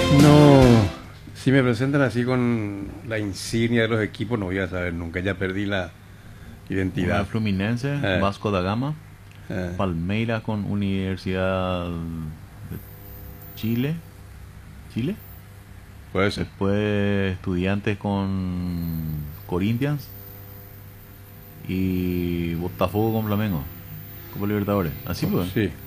No, si me presentan así con la insignia de los equipos, no voy a saber nunca, ya perdí la Uno de identidad. Fluminense, Eh, Vasco da Gama, eh, Palmeiras con Universidad de Chile, Chile. puede ser. Después Estudiantes con Corinthians y Botafogo con Flamengo. Copa Libertadores. Así pues. Sí.